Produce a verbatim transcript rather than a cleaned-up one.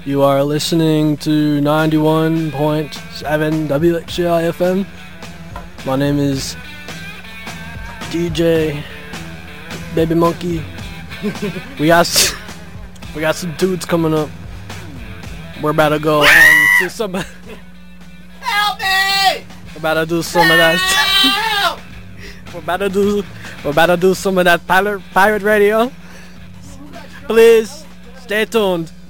You are listening to ninety-one point seven W X J I F M. My name is D J Baby Monkey. we got s- we got some dudes coming up. We're about to go on to some. Help me! We're about to do some of that. Help! We're about to do. We're about to do some of that pirate pirate radio. Please stay tuned.